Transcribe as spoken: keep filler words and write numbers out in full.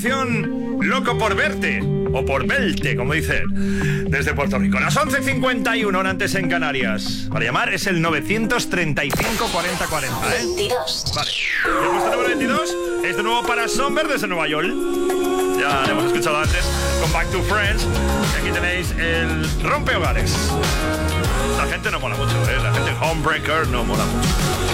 Loco por verte, o por verte, como dicen, desde Puerto Rico. Las once cincuenta y uno, hora antes en Canarias. Para llamar es el novecientos treinta y cinco cuarenta cuarenta, ¿eh? veintidós. Vale. El puesto número veintidós es de nuevo para Somber desde Nueva York. Ya lo hemos escuchado antes con Back to Friends. Y aquí tenéis el rompehogares. La gente no mola mucho, ¿eh? La gente Homebreaker no mola mucho.